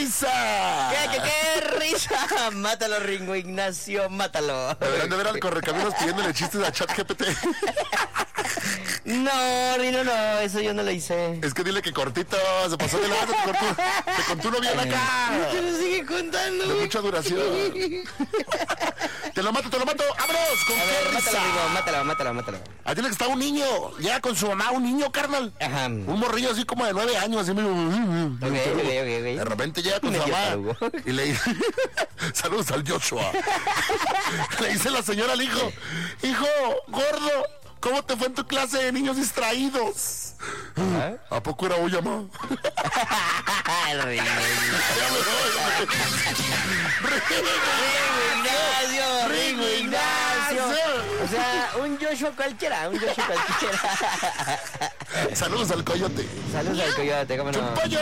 risa! ¿Qué risa? Mátalo, Ringo Ignacio, mátalo. Deberán de ver al correcaminos pidiéndole chistes a ChatGPT. No, Rino, no, eso yo no lo hice. Es que dile que cortito, se pasó de lado, te contó uno bien acá. Te lo sigue contando. De mucha duración. Te lo mato, vámonos con A qué ver, risa. mátalo. Ahí tiene que estar un niño, llega con su mamá, un niño, carnal. Ajá. Un morrillo así como de 9 años, así medio. Ok. De repente llega con su Medio mamá tarugo. y le dice, saludos al Joshua. Le dice la señora al hijo, hijo, gordo, ¿cómo te fue en tu clase de niños distraídos? ¿A poco era hoy, mamá? El Ringo Ignacio. O sea, un Joshua cualquiera. Saludos al coyote. Saludos al coyote, ¿cómo no? ¡Chumpayo!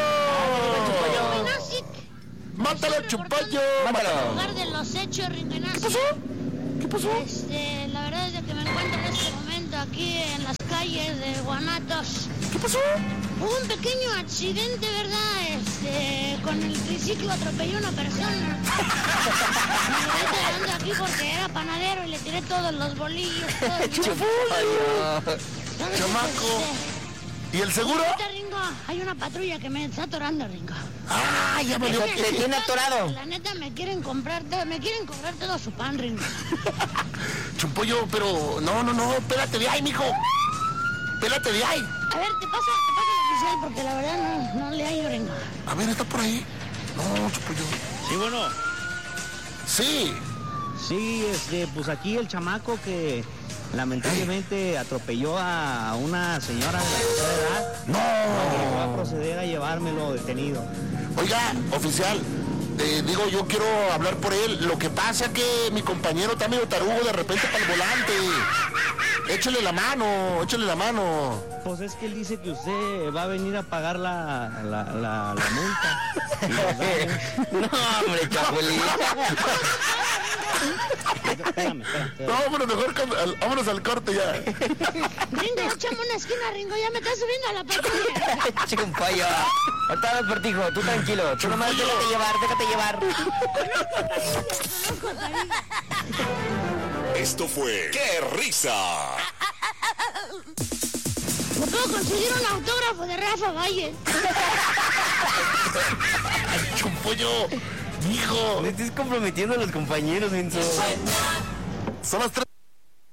¡Mátalo, Chumpayo! Mátalo. En lugar de los hechos, Ringo Ignacio. ¿Qué pasó? La verdad es que me encuentro en este momento aquí en las calles de Guanatos. ¿Qué pasó? Hubo un pequeño accidente, ¿verdad? Con el triciclo atropelló a una persona. Me quedé quedando aquí porque era panadero y le tiré todos los bolillos. Chamaco. ¿Y el seguro? Ahorita, Ringo, hay una patrulla que me está atorando, Ringo. ¡Ah, ya me dio! Te tiene atorado. La neta me quieren cobrar todo su pan, Ringo. Chumpollo, pero no, pélate de ahí, mijo. Pélate de ahí. A ver, te paso el oficial porque la verdad no le hallo, Ringo. A ver, ¿está por ahí? No, Chumpollo. Sí, bueno. Sí. Sí, pues aquí el chamaco que lamentablemente atropelló a una señora de la tercera edad. No. Va a proceder a llevármelo detenido. Oiga, oficial, yo quiero hablar por él. Lo que pasa es que mi compañero está medio tarugo de repente para el volante. Échale la mano. Pues es que él dice que usted va a venir a pagar la multa. Y los daños. No, hombre, Chapulín. Espérame. No, pero mejor vámonos al corte ya. Ringo, échame una esquina, Ringo, ya me está subiendo a la patrulla. Chumpayo. Ahorita vamos por ti, hijo, tú tranquilo. Tú nomás déjate llevar. Esto fue ¡Qué risa! ¿Me puedo conseguir un autógrafo de Rafa Valle? Chumpollo, hijo. Me estás comprometiendo a los compañeros, menso. Son las 3.